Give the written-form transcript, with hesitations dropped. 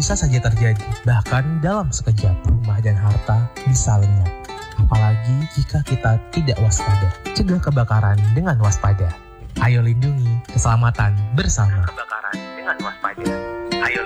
bisa saja terjadi. Bahkan dalam sekejap, rumah dan harta bisa lenyap. Apalagi jika kita tidak waspada. Cegah kebakaran dengan waspada. Ayo lindungi keselamatan bersama. Kebakaran dengan waspada.